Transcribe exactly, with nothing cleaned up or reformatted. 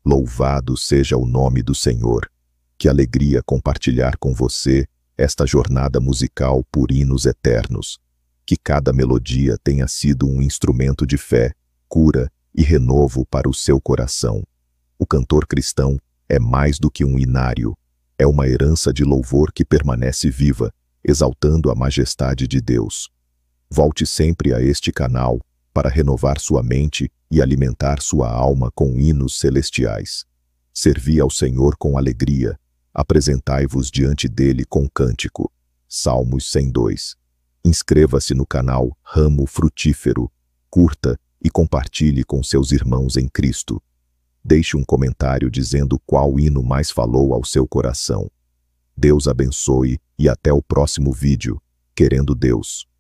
Louvado seja o nome do Senhor. Que alegria compartilhar com você esta jornada musical por hinos eternos. Que cada melodia tenha sido um instrumento de fé, cura e renovo para o seu coração. O cantor cristão é mais do que um hinário. É uma herança de louvor que permanece viva, exaltando a majestade de Deus. Volte sempre a este canal para renovar sua mente e alimentar sua alma com hinos celestiais. Servi ao Senhor com alegria, apresentai-vos diante dele com cântico. Salmos cento e dois. Inscreva-se no canal Ramo Frutífero, curta e compartilhe com seus irmãos em Cristo. Deixe um comentário dizendo qual hino mais falou ao seu coração. Deus abençoe e até o próximo vídeo, querendo Deus.